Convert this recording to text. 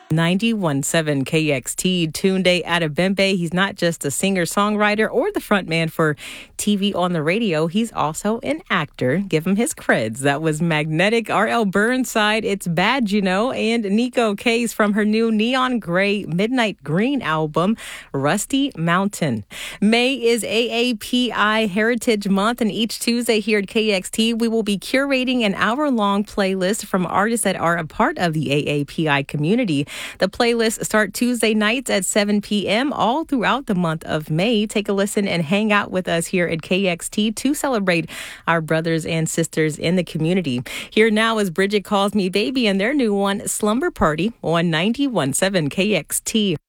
91.7 KXT, Tunde Adebembe. He's not just a singer-songwriter or the frontman for TV on the radio. He's also an actor. Give him his creds. That was Magnetic, R.L. Burnside, It's Bad, You Know, and Nico Case from her new Neon Gray Midnight Green album, Rusty Mountain. May is AAPI Heritage Month, and each Tuesday here at KXT, we will be curating an hour-long playlist from artists that are a part of the AAPI community. The playlists start Tuesday nights at 7 p.m. all throughout the month of May. Take a listen and hang out with us here at KXT to celebrate our brothers and sisters in the community. Here now is Bridget Calls Me Baby and their new one, Slumber Party, on 91.7 KXT.